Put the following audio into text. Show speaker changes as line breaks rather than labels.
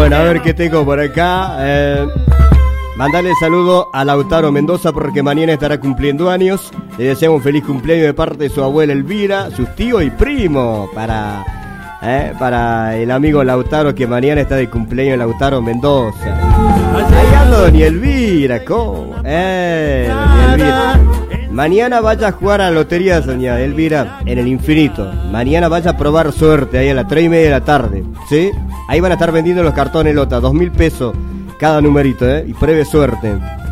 Bueno, a ver qué tengo por acá. Mandale saludo a Lautaro Mendoza porque mañana estará cumpliendo años. Le deseamos un feliz cumpleaños de parte de su abuela Elvira, sus tíos y primo. Para el amigo Lautaro, que mañana está de cumpleaños, Lautaro Mendoza. Ahí anda doña Elvira, ¿cómo? Doña Elvira. Mañana vaya a jugar a la lotería, doña Elvira, en el infinito. Mañana vaya a probar suerte ahí a las 3:30 de la tarde, ¿sí? Ahí van a estar vendiendo los cartones lota, 2.000 pesos cada numerito, y pruebe suerte.